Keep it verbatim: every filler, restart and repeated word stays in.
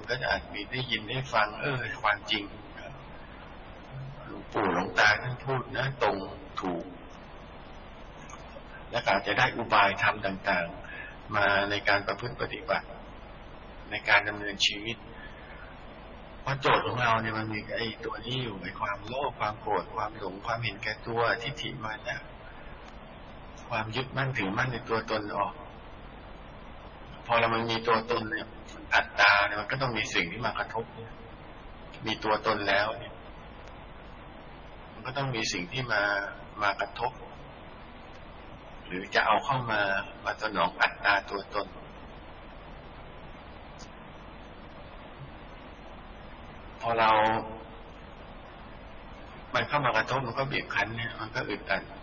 ก็จะอาจมีได้ยินได้ฟังเออความจริงหลวงปู่หลวงตาท่านพูดนะตรงถูกและอาจจะได้อุบายธรรมต่างๆมาในการประพฤติปฏิบัติในการดำเนินชีวิตเพราะโจทย์ของเราเนี่ยมันมีไอ้ตัวนี้อยู่ไอ้ความโลภความโกรธความหลงความเห็นแก่ตัวทิฏฐิมานะความยึดมั่นถือมั่นในตัวตนออกพอเรามันมีตัวตนเนี่ยอัตตาเนี่ยมันก็ต้องมีสิ่งที่มากระทบมีตัวตนแล้วเนี่ยมันก็ต้องมีสิ่งที่มามากระทบหรือจะเอาเข้ามามาสนองอัตตาตัวตนพอเรามันเข้ามากระทบมันก็บีบคั้นเนี่ยมันก็อึดอัด